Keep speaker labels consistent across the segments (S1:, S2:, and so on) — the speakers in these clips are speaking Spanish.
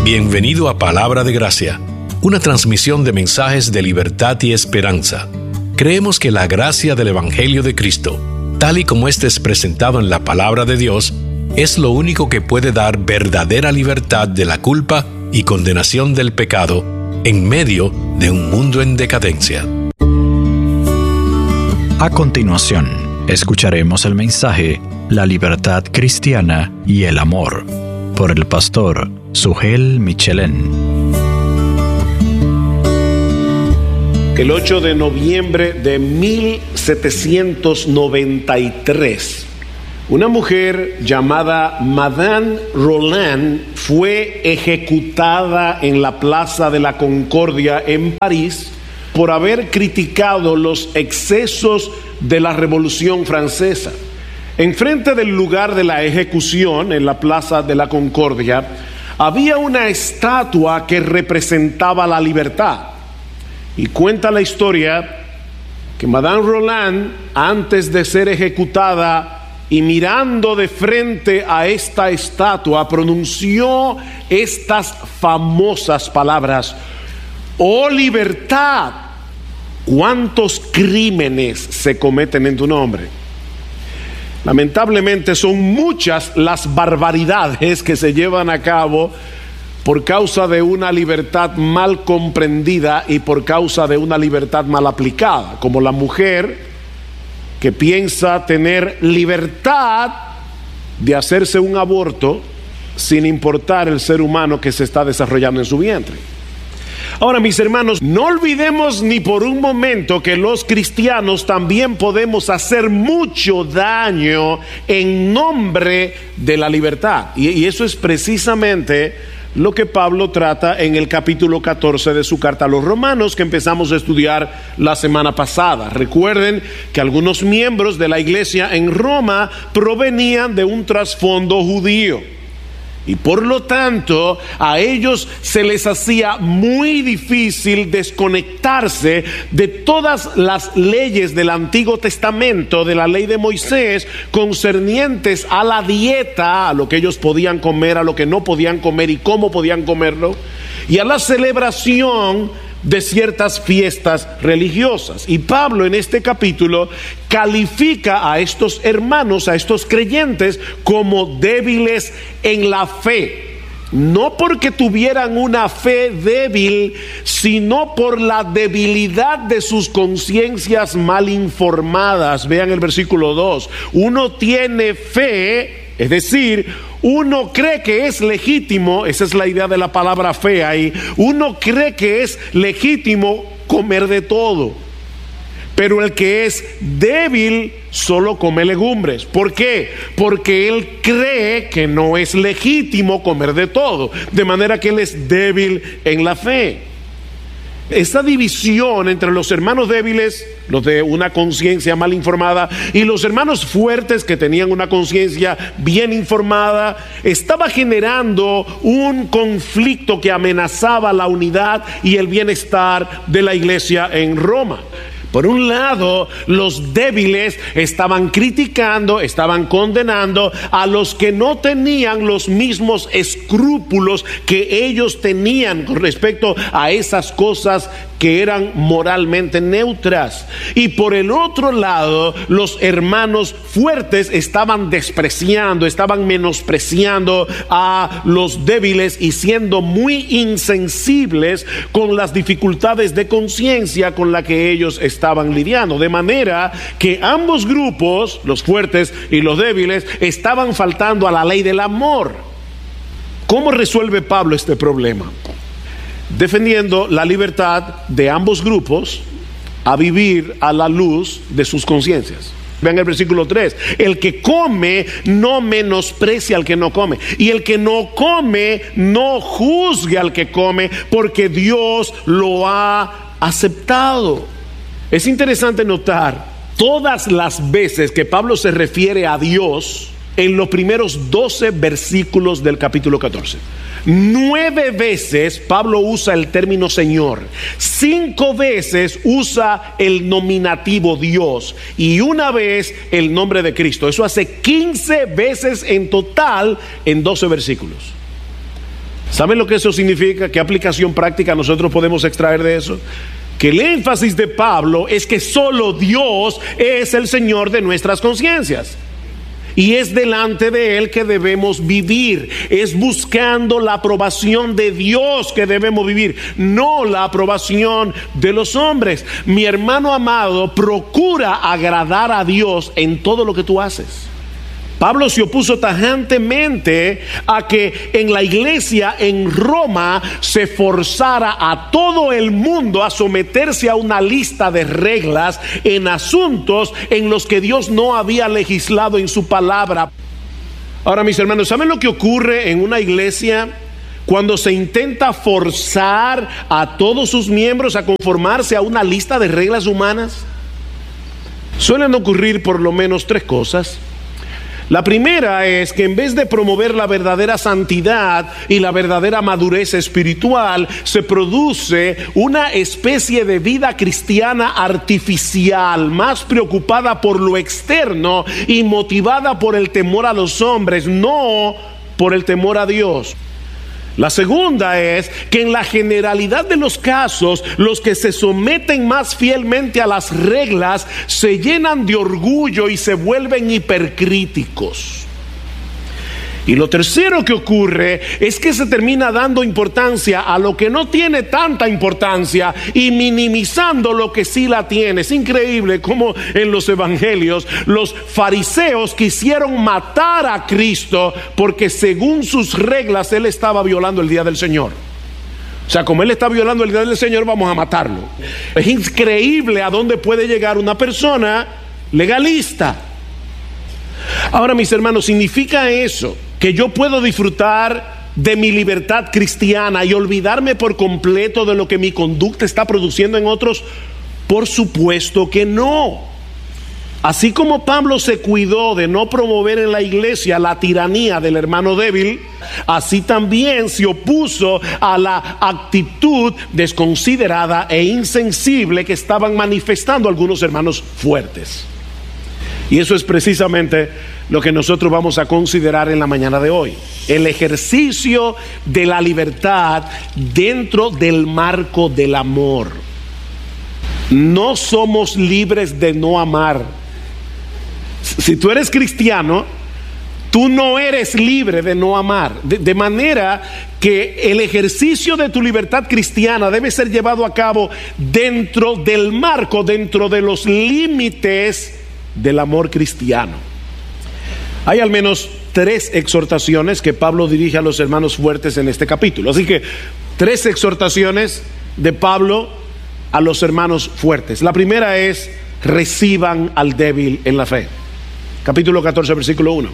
S1: Bienvenido a Palabra de Gracia, una transmisión de mensajes de libertad y esperanza. Creemos que la gracia del Evangelio de Cristo, tal y como este es presentado en la Palabra de Dios, es lo único que puede dar verdadera libertad de la culpa y condenación del pecado en medio de un mundo en decadencia.
S2: A continuación, escucharemos el mensaje La libertad cristiana y el amor, por el pastor Sugel Michelén.
S3: El 8 de noviembre de 1793, una mujer llamada Madame Roland fue ejecutada en la Plaza de la Concordia en París por haber criticado los excesos de la Revolución Francesa. Enfrente del lugar de la ejecución, en la Plaza de la Concordia, había una estatua que representaba la libertad. Y cuenta la historia que Madame Roland, antes de ser ejecutada y mirando de frente a esta estatua, pronunció estas famosas palabras: «Oh libertad, ¿cuántos crímenes se cometen en tu nombre?». Lamentablemente son muchas las barbaridades que se llevan a cabo por causa de una libertad mal comprendida y por causa de una libertad mal aplicada, como la mujer que piensa tener libertad de hacerse un aborto sin importar el ser humano que se está desarrollando en su vientre. Ahora, mis hermanos, no olvidemos ni por un momento que los cristianos también podemos hacer mucho daño en nombre de la libertad. Y eso es precisamente lo que Pablo trata en el capítulo 14 de su carta a los Romanos, que empezamos a estudiar la semana pasada. Recuerden que algunos miembros de la iglesia en Roma provenían de un trasfondo judío. Y por lo tanto, a ellos se les hacía muy difícil desconectarse de todas las leyes del Antiguo Testamento, de la ley de Moisés, concernientes a la dieta, a lo que ellos podían comer, a lo que no podían comer y cómo podían comerlo, y a la celebración de ciertas fiestas religiosas. Y Pablo en este capítulo califica a estos hermanos, a estos creyentes, como débiles en la fe. No porque tuvieran una fe débil, sino por la debilidad de sus conciencias mal informadas. Vean el versículo 2. Uno tiene fe, es decir, uno cree que es legítimo, esa es la idea de la palabra fe ahí, uno cree que es legítimo comer de todo, pero el que es débil solo come legumbres. ¿Por qué? Porque él cree que no es legítimo comer de todo, de manera que él es débil en la fe. Esta división entre los hermanos débiles, los de una conciencia mal informada, y los hermanos fuertes que tenían una conciencia bien informada, estaba generando un conflicto que amenazaba la unidad y el bienestar de la iglesia en Roma. Por un lado, los débiles estaban criticando, estaban condenando a los que no tenían los mismos escrúpulos que ellos tenían con respecto a esas cosas que eran moralmente neutras. Y por el otro lado, los hermanos fuertes estaban despreciando, estaban menospreciando a los débiles y siendo muy insensibles con las dificultades de conciencia con las que ellos estaban lidiando. De manera que ambos grupos, los fuertes y los débiles, estaban faltando a la ley del amor. ¿Cómo resuelve Pablo este problema? Defendiendo la libertad de ambos grupos a vivir a la luz de sus conciencias. Vean el versículo 3. El que come no menosprecia al que no come, y el que no come no juzgue al que come, porque Dios lo ha aceptado. Es interesante notar todas las veces que Pablo se refiere a Dios en los primeros 12 versículos del capítulo 14. 9 veces Pablo usa el término Señor, 5 veces usa el nominativo Dios y 1 vez el nombre de Cristo. Eso hace 15 veces en total en 12 versículos. ¿Saben lo que eso significa? ¿Qué aplicación práctica nosotros podemos extraer de eso? Que el énfasis de Pablo es que solo Dios es el Señor de nuestras conciencias. Y es delante de Él que debemos vivir. Es buscando la aprobación de Dios que debemos vivir, no la aprobación de los hombres. Mi hermano amado, procura agradar a Dios en todo lo que tú haces. Pablo se opuso tajantemente a que en la iglesia en Roma se forzara a todo el mundo a someterse a una lista de reglas en asuntos en los que Dios no había legislado en su palabra. Ahora, mis hermanos, ¿saben lo que ocurre en una iglesia cuando se intenta forzar a todos sus miembros a conformarse a una lista de reglas humanas? Suelen ocurrir por lo menos tres cosas. La primera es que en vez de promover la verdadera santidad y la verdadera madurez espiritual, se produce una especie de vida cristiana artificial, más preocupada por lo externo y motivada por el temor a los hombres, no por el temor a Dios. La segunda es que en la generalidad de los casos, los que se someten más fielmente a las reglas se llenan de orgullo y se vuelven hipercríticos. Y lo tercero que ocurre es que se termina dando importancia a lo que no tiene tanta importancia y minimizando lo que sí la tiene. Es increíble cómo en los evangelios los fariseos quisieron matar a Cristo porque según sus reglas Él estaba violando el día del Señor. O sea, como Él está violando el día del Señor, vamos a matarlo. Es increíble a dónde puede llegar una persona legalista. Ahora, mis hermanos, ¿significa eso que yo puedo disfrutar de mi libertad cristiana y olvidarme por completo de lo que mi conducta está produciendo en otros? Por supuesto que no. Así como Pablo se cuidó de no promover en la iglesia la tiranía del hermano débil, así también se opuso a la actitud desconsiderada e insensible que estaban manifestando algunos hermanos fuertes. Y eso es precisamente lo que nosotros vamos a considerar en la mañana de hoy. El ejercicio de la libertad dentro del marco del amor. No somos libres de no amar. Si tú eres cristiano, tú no eres libre de no amar. De manera que el ejercicio de tu libertad cristiana debe ser llevado a cabo dentro del marco, dentro de los límites del amor cristiano. Hay al menos 3 exhortaciones que Pablo dirige a los hermanos fuertes en este capítulo. Así que 3 exhortaciones de Pablo a los hermanos fuertes. La primera es: reciban al débil en la fe. Capítulo 14, versículo 1.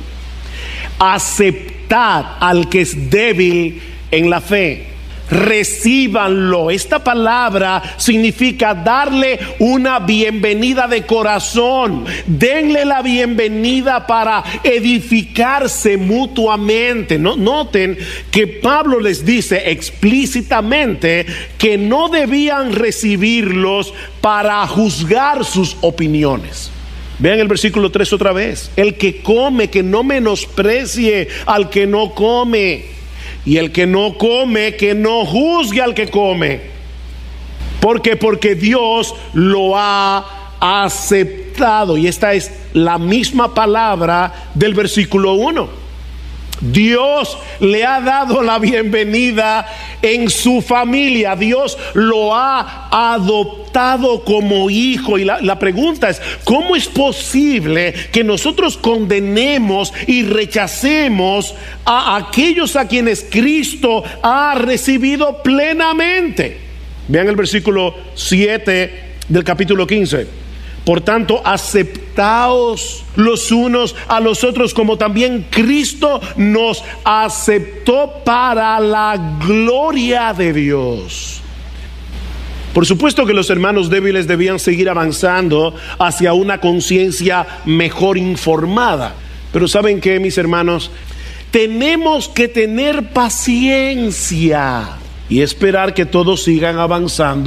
S3: Aceptad al que es débil en la fe. Recíbanlo. Esta palabra significa darle una bienvenida de corazón. Denle la bienvenida para edificarse mutuamente. Noten que Pablo les dice explícitamente que no debían recibirlos para juzgar sus opiniones. Vean el versículo 3 otra vez. El que come, que no menosprecie al que no come. Y el que no come, que no juzgue al que come. ¿Por qué? Porque Dios lo ha aceptado. Y esta es la misma palabra del versículo 1. Dios le ha dado la bienvenida en su familia. Dios lo ha adoptado como hijo. Y la pregunta es: ¿cómo es posible que nosotros condenemos y rechacemos a aquellos a quienes Cristo ha recibido plenamente? Vean el versículo 7 del capítulo 15. Por tanto, aceptaos los unos a los otros como también Cristo nos aceptó para la gloria de Dios. Por supuesto que los hermanos débiles debían seguir avanzando hacia una conciencia mejor informada. Pero ¿saben qué, mis hermanos? Tenemos que tener paciencia y esperar que todos sigan avanzando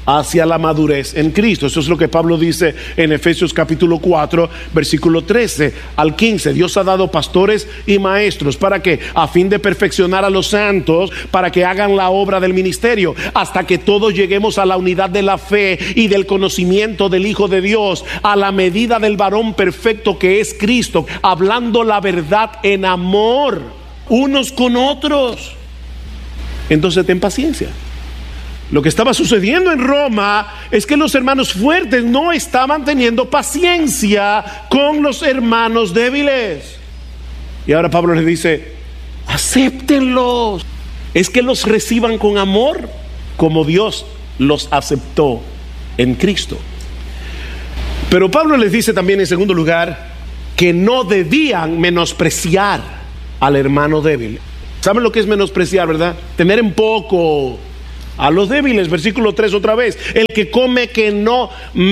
S3: hacia la madurez en Cristo. Eso es lo que Pablo dice en Efesios capítulo 4, versículo 13 al 15. Dios ha dado pastores y maestros para que, a fin de perfeccionar a los santos, para que hagan la obra del ministerio, hasta que todos lleguemos a la unidad de la fe y del conocimiento del Hijo de Dios, a la medida del varón perfecto que es Cristo, hablando la verdad en amor unos con otros. Entonces ten paciencia. Lo que estaba sucediendo en Roma es que los hermanos fuertes no estaban teniendo paciencia con los hermanos débiles. Y ahora Pablo les dice: acéptenlos. Es que los reciban con amor, como Dios los aceptó en Cristo. Pero Pablo les dice también, en segundo lugar, que no debían menospreciar al hermano débil. ¿Saben lo que es menospreciar, verdad? Tener en poco a los débiles. Versículo 3 otra vez: el que come, que no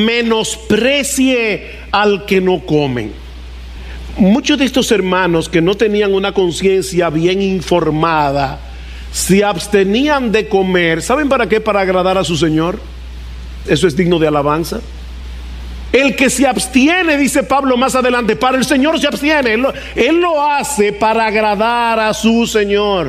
S3: menosprecie al que no comen. Muchos de estos hermanos que no tenían una conciencia bien informada se abstenían de comer. ¿Saben para qué? Para agradar a su Señor. Eso es digno de alabanza. El que se abstiene, dice Pablo más adelante, para el Señor se abstiene. Él lo hace para agradar a su Señor.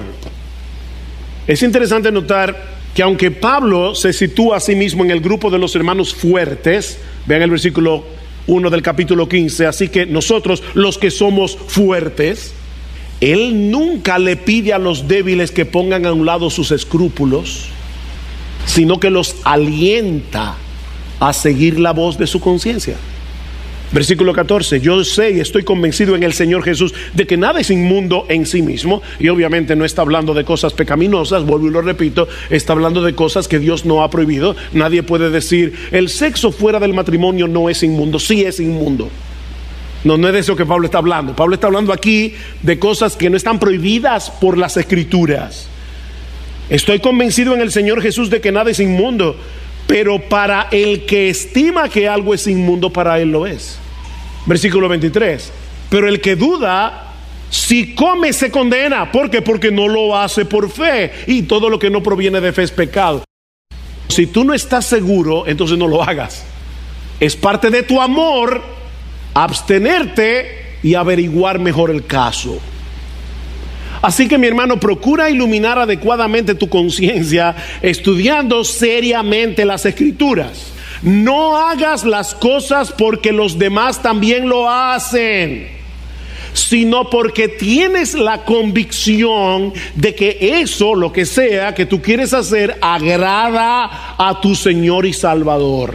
S3: Es interesante notar que aunque Pablo se sitúa a sí mismo en el grupo de los hermanos fuertes, vean el versículo 1 del capítulo 15, así que nosotros los que somos fuertes, él nunca le pide a los débiles que pongan a un lado sus escrúpulos, sino que los alienta a seguir la voz de su conciencia. Versículo 14: yo sé y estoy convencido en el Señor Jesús de que nada es inmundo en sí mismo. Y obviamente no está hablando de cosas pecaminosas, vuelvo y lo repito, está hablando de cosas que Dios no ha prohibido. Nadie puede decir: el sexo fuera del matrimonio no es inmundo. Sí es inmundo. No es de eso que Pablo está hablando. Pablo está hablando aquí de cosas que no están prohibidas por las Escrituras. Estoy convencido en el Señor Jesús de que nada es inmundo, pero para el que estima que algo es inmundo, para él lo es. Versículo 23: pero el que duda, si come se condena. ¿Por qué? Porque no lo hace por fe, y todo lo que no proviene de fe es pecado. Si tú no estás seguro, entonces no lo hagas. Es parte de tu amor abstenerte y averiguar mejor el caso. Así que, mi hermano, procura iluminar adecuadamente tu conciencia estudiando seriamente las Escrituras. No hagas las cosas porque los demás también lo hacen, sino porque tienes la convicción de que eso, lo que sea que tú quieres hacer, agrada a tu Señor y Salvador.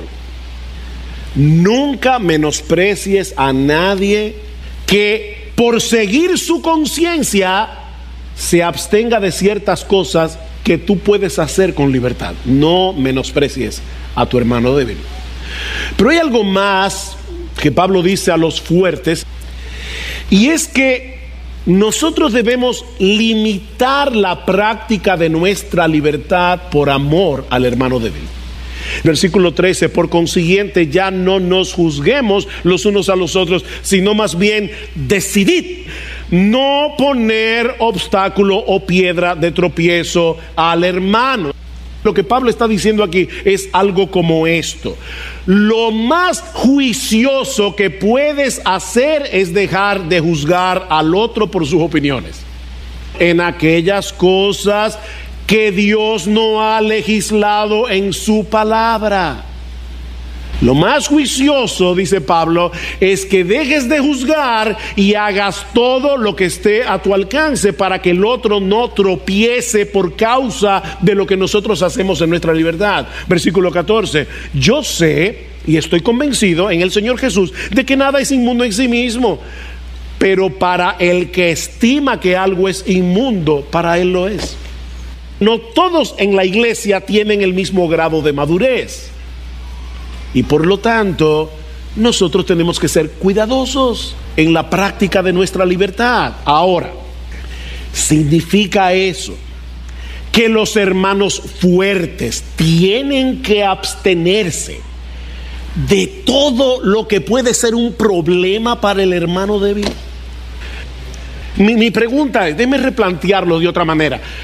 S3: Nunca menosprecies a nadie que por seguir su conciencia se abstenga de ciertas cosas que tú puedes hacer con libertad. No menosprecies a tu hermano débil. Pero hay algo más que Pablo dice a los fuertes, y es que nosotros debemos limitar la práctica de nuestra libertad por amor al hermano débil. Versículo 13: por consiguiente, ya no nos juzguemos los unos a los otros, sino más bien decidid no poner obstáculo o piedra de tropiezo al hermano. Lo que Pablo está diciendo aquí es algo como esto: lo más juicioso que puedes hacer es dejar de juzgar al otro por sus opiniones en aquellas cosas que Dios no ha legislado en su palabra. Lo más juicioso, dice Pablo, es que dejes de juzgar y hagas todo lo que esté a tu alcance para que el otro no tropiece por causa de lo que nosotros hacemos en nuestra libertad. Versículo 14: yo sé y estoy convencido en el Señor Jesús de que nada es inmundo en sí mismo, pero para el que estima que algo es inmundo, para él lo es. No todos en la iglesia tienen el mismo grado de madurez, y por lo tanto nosotros tenemos que ser cuidadosos en la práctica de nuestra libertad. Ahora, ¿significa eso que los hermanos fuertes tienen que abstenerse de todo lo que puede ser un problema para el hermano débil? Mi pregunta es, déjeme replantearlo de otra manera.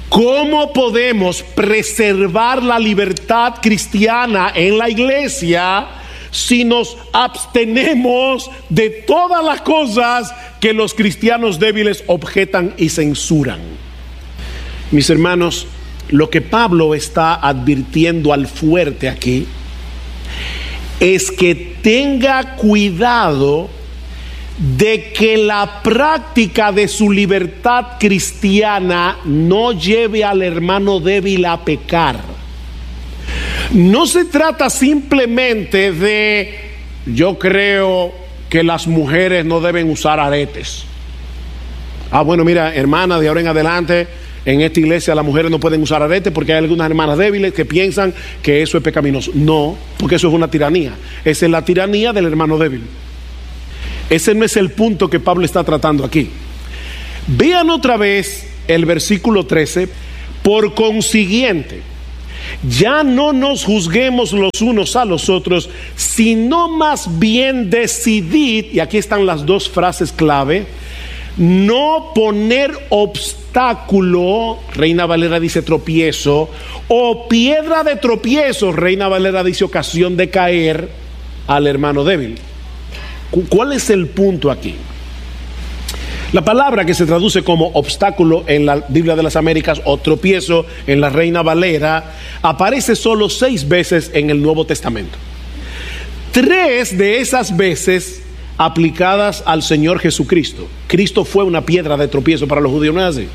S3: ¿Cómo podemos preservar la libertad cristiana en la iglesia si nos abstenemos de todas las cosas que los cristianos débiles objetan y censuran? Mis hermanos, lo que Pablo está advirtiendo al fuerte aquí es que tenga cuidado de que la práctica de su libertad cristiana no lleve al hermano débil a pecar. No se trata simplemente de, yo creo que las mujeres no deben usar aretes. Bueno, mira, hermana, de ahora en adelante en esta iglesia las mujeres no pueden usar aretes porque hay algunas hermanas débiles que piensan que eso es pecaminoso. No, porque eso es una tiranía. Esa es la tiranía del hermano débil. Ese no es el punto que Pablo está tratando aquí. Vean otra vez el versículo 13. Por consiguiente, ya no nos juzguemos los unos a los otros, sino más bien decidid, y aquí están las dos frases clave, no poner obstáculo, Reina Valera dice tropiezo, o piedra de tropiezo, Reina Valera dice ocasión de caer, al hermano débil. ¿Cuál es el punto aquí? La palabra que se traduce como obstáculo en la Biblia de las Américas o tropiezo en la Reina Valera aparece solo 6 veces en el Nuevo Testamento. 3 de esas veces aplicadas al Señor Jesucristo. Cristo fue una piedra de tropiezo para los judíos, ¿no es así?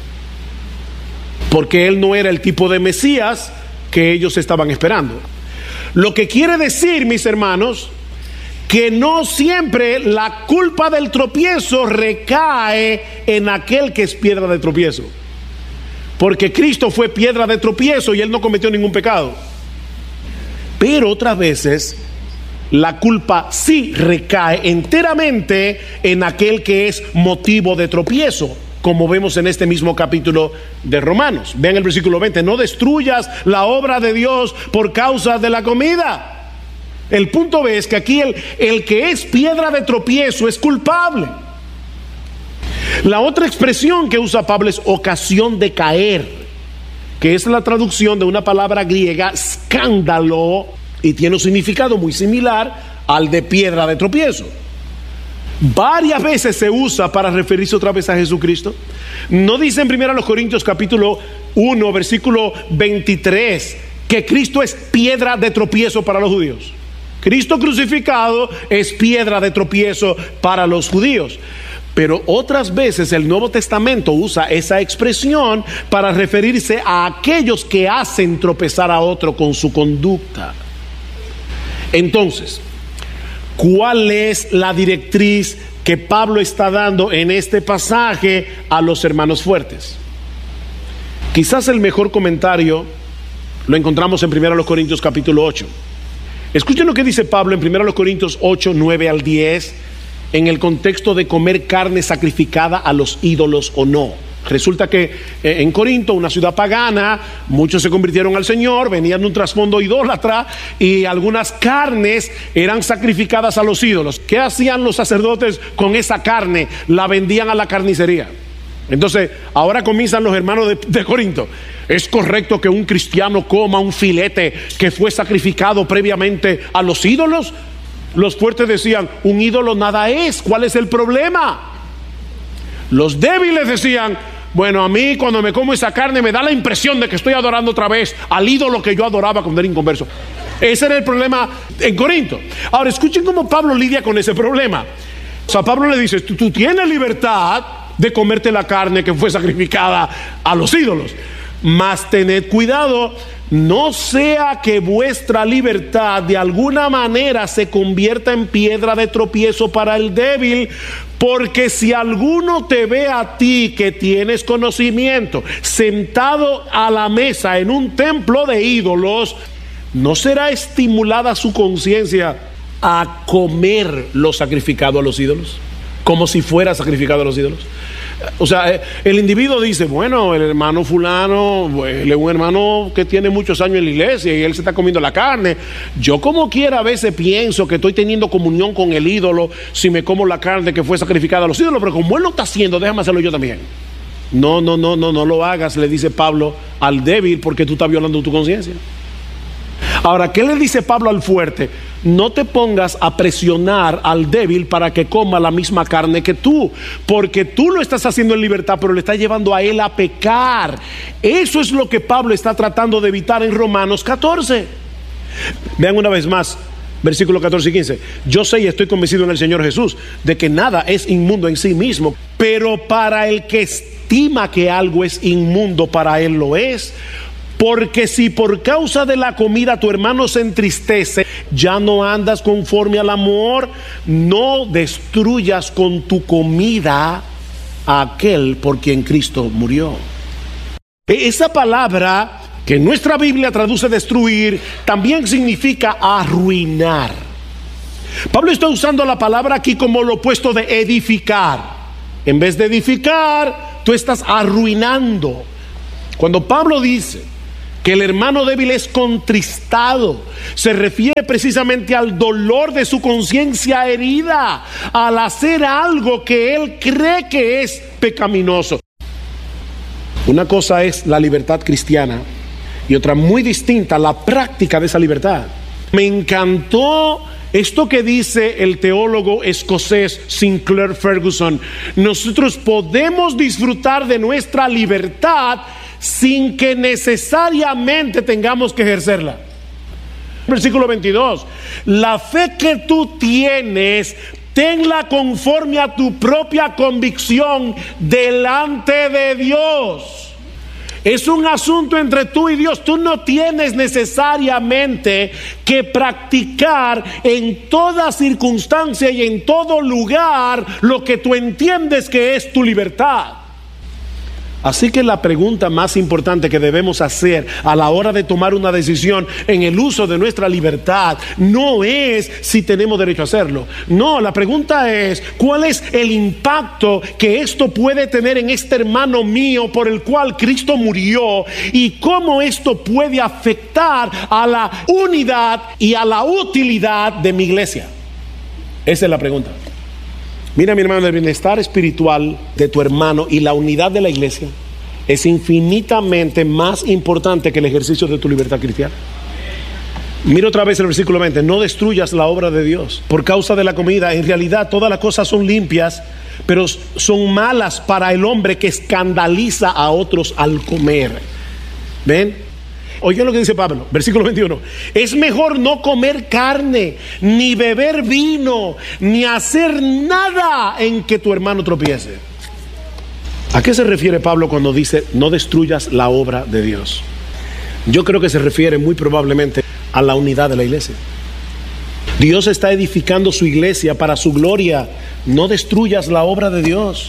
S3: Porque Él no era el tipo de Mesías que ellos estaban esperando. Lo que quiere decir, mis hermanos, que no siempre la culpa del tropiezo recae en aquel que es piedra de tropiezo, porque Cristo fue piedra de tropiezo y Él no cometió ningún pecado. Pero otras veces la culpa sí recae enteramente en aquel que es motivo de tropiezo, como vemos en este mismo capítulo de Romanos. Vean el versículo 20: no destruyas la obra de Dios por causa de la comida. El punto es que aquí el que es piedra de tropiezo es culpable. La otra expresión que usa Pablo es ocasión de caer, que es la traducción de una palabra griega, escándalo, y tiene un significado muy similar al de piedra de tropiezo. Varias veces se usa para referirse otra vez a Jesucristo. ¿No dice en 1 Corintios capítulo 1 versículo 23 que Cristo es piedra de tropiezo para los judíos? Cristo crucificado es piedra de tropiezo para los judíos. Pero otras veces el Nuevo Testamento usa esa expresión para referirse a aquellos que hacen tropezar a otro con su conducta. Entonces, ¿cuál es la directriz que Pablo está dando en este pasaje a los hermanos fuertes? Quizás el mejor comentario lo encontramos en 1 Corintios capítulo 8. Escuchen lo que dice Pablo en 1 Corintios 8, 9 al 10, en el contexto de comer carne sacrificada a los ídolos o no. Resulta que en Corinto, una ciudad pagana, muchos se convirtieron al Señor, venían de un trasfondo idólatra y algunas carnes eran sacrificadas a los ídolos. ¿Qué hacían los sacerdotes con esa carne? La vendían a la carnicería. Entonces, ahora comienzan los hermanos de Corinto. ¿Es correcto que un cristiano coma un filete que fue sacrificado previamente a los ídolos? Los fuertes decían, un ídolo nada es, ¿cuál es el problema? Los débiles decían, bueno, a mí cuando me como esa carne me da la impresión de que estoy adorando otra vez al ídolo que yo adoraba cuando era inconverso. Ese era el problema en Corinto. Ahora escuchen cómo Pablo lidia con ese problema. O sea, Pablo le dice, tú tienes libertad de comerte la carne que fue sacrificada a los ídolos, mas tened cuidado, no sea que vuestra libertad de alguna manera se convierta en piedra de tropiezo para el débil, porque si alguno te ve a ti que tienes conocimiento sentado a la mesa en un templo de ídolos, ¿no será estimulada su conciencia a comer lo sacrificado a los ídolos? Como si fuera sacrificado a los ídolos. O sea, el individuo dice, bueno, el hermano fulano, él es un hermano que tiene muchos años en la iglesia y él se está comiendo la carne. Yo como quiera a veces pienso que estoy teniendo comunión con el ídolo si me como la carne que fue sacrificada a los ídolos, pero como él lo está haciendo, déjame hacerlo yo también. No lo hagas, le dice Pablo al débil, porque tú estás violando tu conciencia. Ahora, ¿qué le dice Pablo al fuerte? No te pongas a presionar al débil para que coma la misma carne que tú, porque tú lo estás haciendo en libertad, pero le estás llevando a él a pecar. Eso es lo que Pablo está tratando de evitar en Romanos 14. Vean una vez más, versículos 14 y 15. Yo sé y estoy convencido en el Señor Jesús de que nada es inmundo en sí mismo, pero para el que estima que algo es inmundo, para él lo es. Porque si por causa de la comida tu hermano se entristece, ya no andas conforme al amor. No destruyas con tu comida a aquel por quien Cristo murió. Esa palabra que en nuestra Biblia traduce destruir, también significa arruinar. Pablo está usando la palabra aquí como lo opuesto de edificar. En vez de edificar, tú estás arruinando. Cuando Pablo dice que el hermano débil es contristado, se refiere precisamente al dolor de su conciencia herida al hacer algo que él cree que es pecaminoso. Una cosa es la libertad cristiana y otra muy distinta, la práctica de esa libertad. Me encantó esto que dice el teólogo escocés Sinclair Ferguson: nosotros podemos disfrutar de nuestra libertad sin que necesariamente tengamos que ejercerla. Versículo 22. La fe que tú tienes, tenla conforme a tu propia convicción delante de Dios. Es un asunto entre tú y Dios. Tú no tienes necesariamente que practicar en toda circunstancia y en todo lugar lo que tú entiendes que es tu libertad. Así que la pregunta más importante que debemos hacer a la hora de tomar una decisión en el uso de nuestra libertad no es si tenemos derecho a hacerlo. No, la pregunta es: ¿cuál es el impacto que esto puede tener en este hermano mío por el cual Cristo murió? Y cómo esto puede afectar a la unidad y a la utilidad de mi iglesia. Esa es la pregunta. Mira, mi hermano, el bienestar espiritual de tu hermano y la unidad de la iglesia es infinitamente más importante que el ejercicio de tu libertad cristiana. Mira otra vez el versículo 20. No destruyas la obra de Dios por causa de la comida. En realidad todas las cosas son limpias, pero son malas para el hombre que escandaliza a otros al comer. ¿Ven? Oigan lo que dice Pablo, versículo 21. Es mejor no comer carne, ni beber vino, ni hacer nada en que tu hermano tropiece. ¿A qué se refiere Pablo cuando dice no destruyas la obra de Dios? Yo creo que se refiere muy probablemente a la unidad de la iglesia. Dios está edificando su iglesia para su gloria. No destruyas la obra de Dios.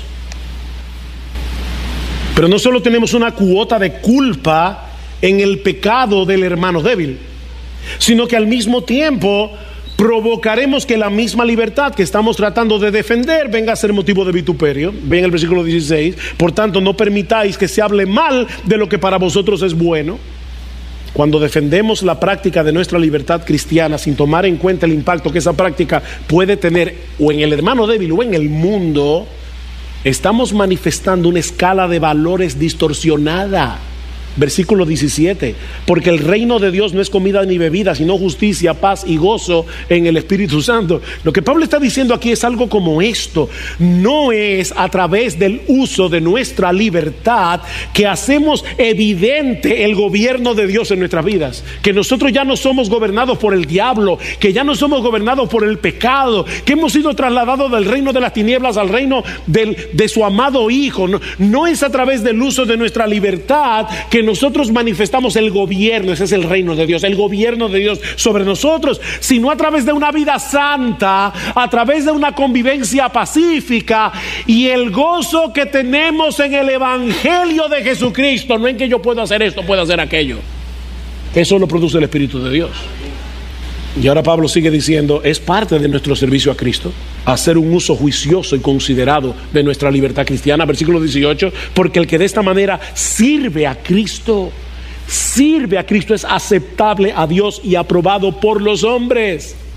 S3: Pero no solo tenemos una cuota de culpa en el pecado del hermano débil, sino que al mismo tiempo provocaremos que la misma libertad que estamos tratando de defender venga a ser motivo de vituperio. Ven el versículo 16. Por tanto, no permitáis que se hable mal de lo que para vosotros es bueno. Cuando defendemos la práctica de nuestra libertad cristiana sin tomar en cuenta el impacto que esa práctica puede tener o en el hermano débil o en el mundo, estamos manifestando una escala de valores distorsionada. Versículo 17. Porque el reino de Dios no es comida ni bebida, sino justicia, paz y gozo en el Espíritu Santo. Lo que Pablo está diciendo aquí es algo como esto: no es a través del uso de nuestra libertad que hacemos evidente el gobierno de Dios en nuestras vidas, que nosotros ya no somos gobernados por el diablo, que ya no somos gobernados por el pecado, que hemos sido trasladados del reino de las tinieblas al reino de su amado Hijo. No es a través del uso de nuestra libertad que nosotros manifestamos el gobierno. Ese es el reino de Dios, el gobierno de Dios sobre nosotros, sino a través de una vida santa, a través de una convivencia pacífica y el gozo que tenemos en el Evangelio de Jesucristo, no en que yo puedo hacer esto, puedo hacer aquello. Eso lo produce el Espíritu de Dios. Y ahora Pablo sigue diciendo: es parte de nuestro servicio a Cristo hacer un uso juicioso y considerado de nuestra libertad cristiana. Versículo 18. Porque el que de esta manera sirve a Cristo, es aceptable a Dios y aprobado por los hombres.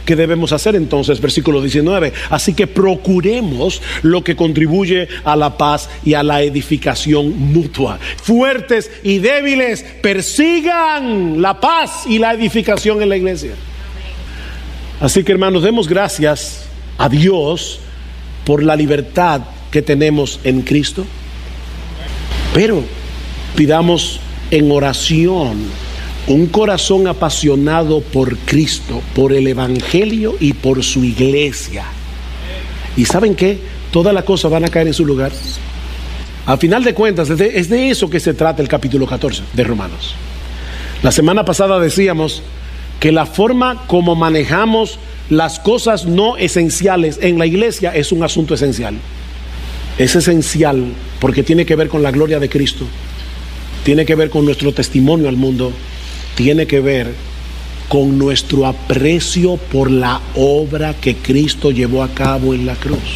S3: ¿Qué debemos hacer entonces? Versículo 19. Así que procuremos lo que contribuye a la paz y a la edificación mutua. Fuertes y débiles persigan la paz y la edificación en la iglesia. Así que, hermanos, demos gracias a Dios por la libertad que tenemos en Cristo, pero pidamos en oración un corazón apasionado por Cristo, por el Evangelio y por su iglesia. ¿Y saben qué? Todas las cosas van a caer en su lugar. A final de cuentas, es de eso que se trata el capítulo 14 de Romanos. La semana pasada decíamos que la forma como manejamos las cosas no esenciales en la iglesia es un asunto esencial. Es esencial porque tiene que ver con la gloria de Cristo, tiene que ver con nuestro testimonio al mundo, tiene que ver con nuestro aprecio por la obra que Cristo llevó a cabo en la cruz.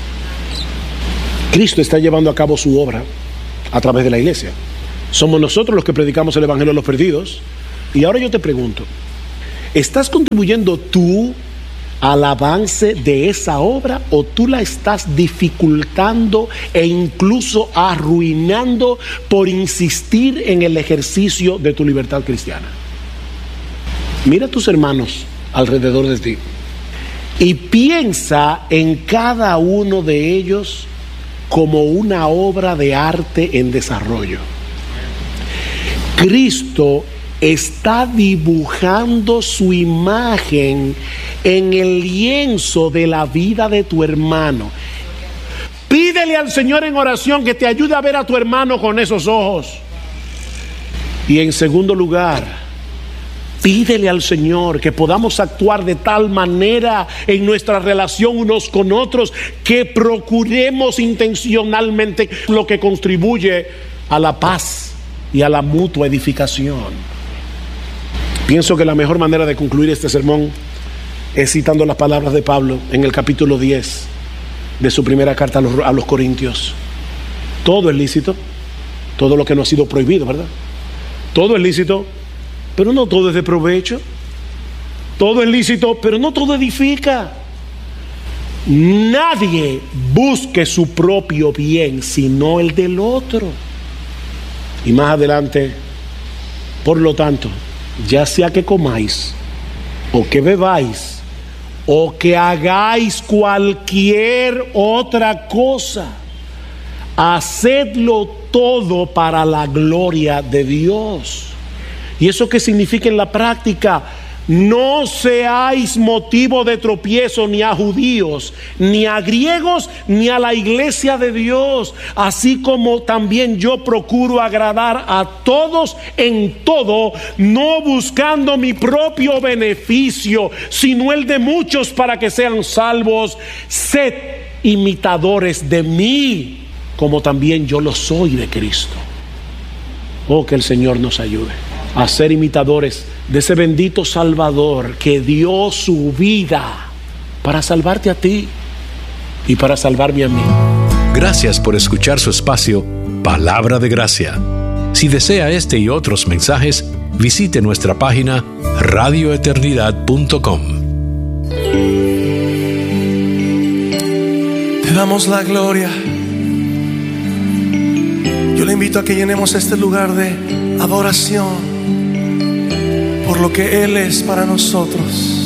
S3: Cristo está llevando a cabo su obra a través de la iglesia. Somos nosotros los que predicamos el evangelio a los perdidos. Y ahora yo te pregunto, ¿estás contribuyendo tú al avance de esa obra o tú la estás dificultando e incluso arruinando por insistir en el ejercicio de tu libertad cristiana? Mira a tus hermanos alrededor de ti y piensa en cada uno de ellos como una obra de arte en desarrollo. Cristo está dibujando su imagen en el lienzo de la vida de tu hermano. Pídele al Señor en oración que te ayude a ver a tu hermano con esos ojos. Y en segundo lugar, pídele al Señor que podamos actuar de tal manera en nuestra relación unos con otros que procuremos intencionalmente lo que contribuye a la paz y a la mutua edificación. Pienso que la mejor manera de concluir este sermón es citando las palabras de Pablo en el capítulo 10 de su primera carta a los Corintios. Todo es lícito, todo lo que no ha sido prohibido, ¿verdad? Todo es lícito, pero no todo es de provecho. Todo es lícito, pero no todo edifica. Nadie busque su propio bien, sino el del otro. Y más adelante, por lo tanto, ya sea que comáis, o que bebáis, o que hagáis cualquier otra cosa, hacedlo todo para la gloria de Dios. ¿Y eso qué significa en la práctica? No seáis motivo de tropiezo ni a judíos, ni a griegos, ni a la iglesia de Dios, así como también yo procuro agradar a todos en todo, no buscando mi propio beneficio, sino el de muchos para que sean salvos. Sed imitadores de mí, como también yo lo soy de Cristo. Oh, que el Señor nos ayude a ser imitadores de ese bendito Salvador que dio su vida para salvarte a ti y para salvarme a mí.
S1: Gracias por escuchar su espacio Palabra de Gracia. Si desea este y otros mensajes, visite nuestra página radioeternidad.com.
S4: Te damos la gloria. Yo le invito a que llenemos este lugar de adoración por lo que Él es para nosotros.